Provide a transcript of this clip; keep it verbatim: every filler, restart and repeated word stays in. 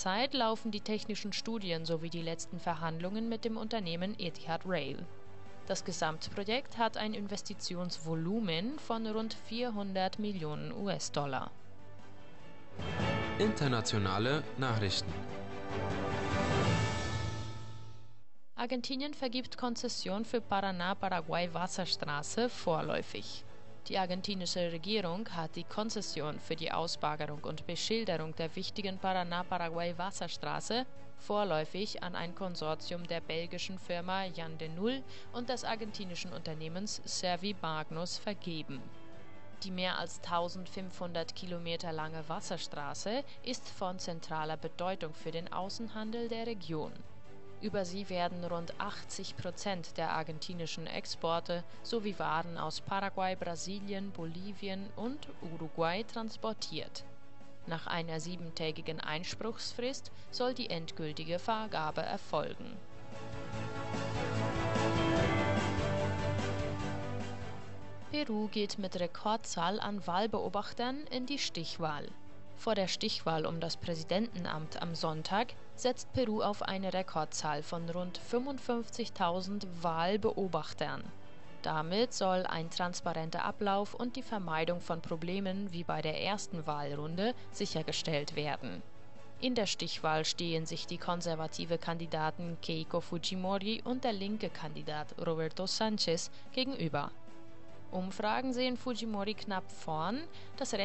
Derzeit laufen die technischen Studien sowie die letzten Verhandlungen mit dem Unternehmen Etihad Rail. Das Gesamtprojekt hat ein Investitionsvolumen von rund vierhundert Millionen U S-Dollar. Internationale Nachrichten. Argentinien vergibt Konzession für Paraná-Paraguay-Wasserstraße vorläufig. Die argentinische Regierung hat die Konzession für die Ausbaggerung und Beschilderung der wichtigen Paraná-Paraguay-Wasserstraße vorläufig an ein Konsortium der belgischen Firma Jan de Nul und des argentinischen Unternehmens Servimagnus vergeben. Die mehr als eintausendfünfhundert Kilometer lange Wasserstraße ist von zentraler Bedeutung für den Außenhandel der Region. Über sie werden rund achtzig Prozent der argentinischen Exporte sowie Waren aus Paraguay, Brasilien, Bolivien und Uruguay transportiert. Nach einer siebentägigen Einspruchsfrist soll die endgültige Vergabe erfolgen. Peru geht mit Rekordzahl an Wahlbeobachtern in die Stichwahl. Vor der Stichwahl um das Präsidentenamt am Sonntag setzt Peru auf eine Rekordzahl von rund fünfundfünfzigtausend Wahlbeobachtern. Damit soll ein transparenter Ablauf und die Vermeidung von Problemen wie bei der ersten Wahlrunde sichergestellt werden. In der Stichwahl stehen sich die konservative Kandidatin Keiko Fujimori und der linke Kandidat Roberto Sanchez gegenüber. Umfragen sehen Fujimori knapp vorn, das